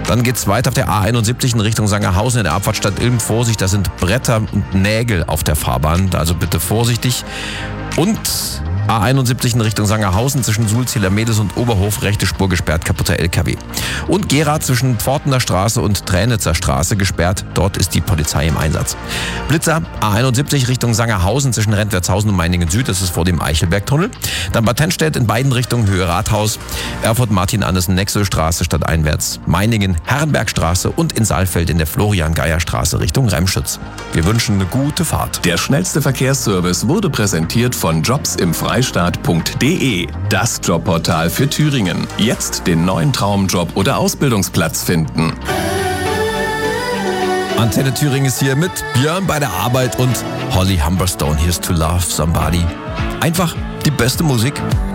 Dann geht's weiter auf der A71 in Richtung Sangerhausen in der Abfahrt Stadt Ilm. Vorsicht, da sind Bretter und Nägel auf der Fahrbahn, also bitte vorsichtig. Und A71 in Richtung Sangerhausen zwischen Sulzieler Mädels und Oberhof, rechte Spur gesperrt, kaputter LKW. Und Gera zwischen Pfortener Straße und Tränitzer Straße gesperrt, dort ist die Polizei im Einsatz. Blitzer A71 Richtung Sangerhausen zwischen Rentwertshausen und Meiningen Süd, das ist vor dem Eichelbergtunnel. Dann Bad Tennstedt in beiden Richtungen, Höhe Rathaus, Erfurt Martin Andersen Nexelstraße stadteinwärts, Meiningen Herrenbergstraße und in Saalfeld in der Florian-Geier-Straße Richtung Remschütz. Wir wünschen eine gute Fahrt. Der schnellste Verkehrsservice wurde präsentiert von jobsimfreistaat.de, das Jobportal für Thüringen. Jetzt den neuen Traumjob oder Ausbildungsplatz finden. Antenne Thüringen ist hier mit Björn bei der Arbeit und Holly Humberstone. Here's to Love Somebody. Einfach die beste Musik.